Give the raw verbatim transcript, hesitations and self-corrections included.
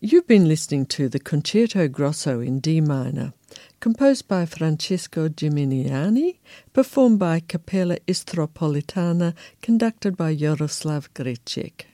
You've been listening to the Concerto Grosso in D minor, composed by Francesco Gimignani, performed by Capella Istropolitana, conducted by Jaroslav Gricic.